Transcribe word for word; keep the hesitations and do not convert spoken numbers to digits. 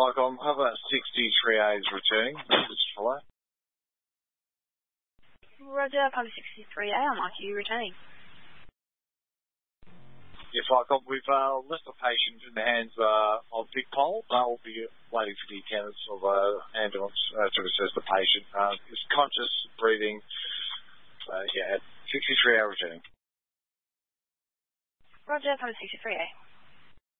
Flycom, how about sixty-three A is returning? Just follow. Roger, Papa sixty-three A, I'm like you returning. Yeah, Flycom, we've uh, left the patient in the hands uh, of Vic Pole. Uh, we'll be waiting for the attendants of uh, ambulance uh, to assess the patient. Uh, he's conscious, breathing. Uh, yeah, sixty-three A returning. Roger, Papa sixty-three A.